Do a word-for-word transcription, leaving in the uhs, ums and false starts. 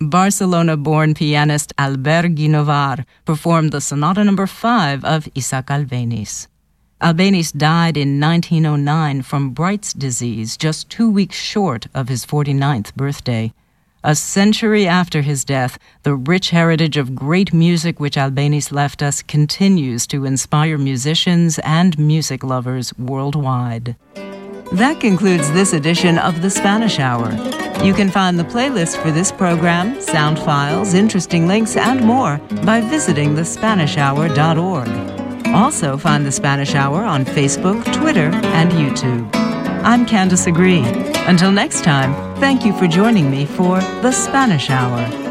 Barcelona-born pianist Albert Guinovar performed the Sonata Number five of Isaac Albéniz. Albéniz died in nineteen oh nine from Bright's disease, just two weeks short of his forty-ninth birthday. A century after his death, the rich heritage of great music which Albéniz left us continues to inspire musicians and music lovers worldwide. That concludes this edition of The Spanish Hour. You can find the playlist for this program, sound files, interesting links, and more by visiting the spanish hour dot org. Also find The Spanish Hour on Facebook, Twitter, and YouTube. I'm Candace Agree. Until next time, thank you for joining me for The Spanish Hour.